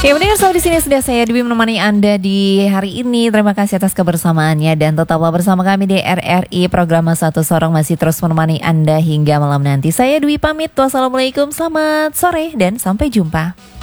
Ya benar, so di sini sudah saya Dwi menemani Anda di hari ini. Terima kasih atas kebersamaannya dan tetaplah bersama kami di RRI. Program Satu Sorong masih terus menemani Anda hingga malam nanti. Saya Dwi pamit. Wassalamualaikum, selamat sore dan sampai jumpa.